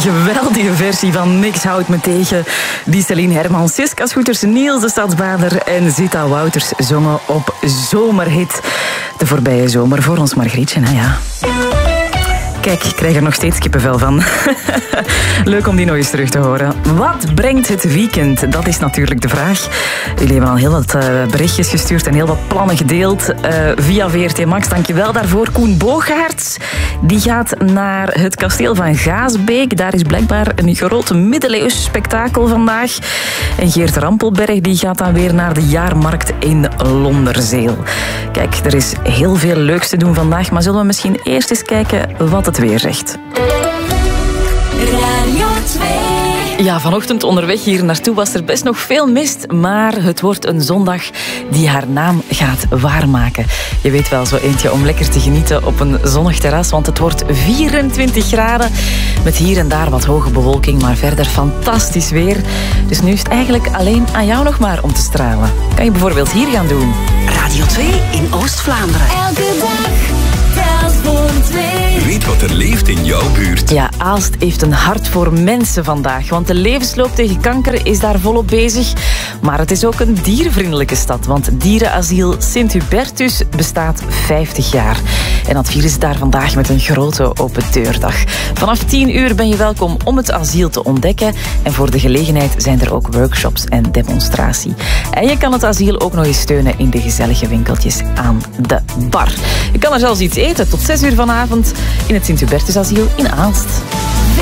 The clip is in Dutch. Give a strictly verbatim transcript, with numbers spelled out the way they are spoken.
geweldige versie van Niks houdt me tegen. Die Celine Hermans, Siska Scooters, Niels de Stadsbader en Zita Wouters zongen op Zomerhit. De voorbije zomer voor ons Margrietje, nou ja. Kijk, ik krijg er nog steeds kippenvel van. Leuk om die nog eens terug te horen. Wat brengt het weekend? Dat is natuurlijk de vraag. Jullie hebben al heel wat uh, berichtjes gestuurd en heel wat plannen gedeeld uh, via V R T Max. Dankjewel daarvoor. Koen Boogaerts die gaat naar het kasteel van Gaasbeek. Daar is blijkbaar een groot middeleeuws spektakel vandaag. En Geert Rampelberg die gaat dan weer naar de jaarmarkt in Londerzeel. Kijk, er is heel veel leuks te doen vandaag, maar zullen we misschien eerst eens kijken wat het weer zegt. Radio twee. Ja, vanochtend onderweg hier naartoe was er best nog veel mist, maar het wordt een zondag die haar naam gaat waarmaken. Je weet wel, zo eentje om lekker te genieten op een zonnig terras, want het wordt vierentwintig graden met hier en daar wat hoge bewolking, maar verder fantastisch weer. Dus nu is het eigenlijk alleen aan jou nog maar om te stralen. Kan je bijvoorbeeld hier gaan doen. Radio twee in Oost-Vlaanderen. Elke dag telt voor twee. Weet wat er leeft in jouw buurt. Ja, Aalst heeft een hart voor mensen vandaag, want de levensloop tegen kanker is daar volop bezig. Maar het is ook een dierenvriendelijke stad, want dierenasiel Sint-Hubertus bestaat vijftig jaar. En dat vieren ze daar vandaag met een grote open deurdag. Vanaf tien uur ben je welkom om het asiel te ontdekken. En voor de gelegenheid zijn er ook workshops en demonstratie. En je kan het asiel ook nog eens steunen in de gezellige winkeltjes aan de bar. Je kan er zelfs iets eten tot zes uur vanavond in het Sint-Hubertus asiel in Aalst.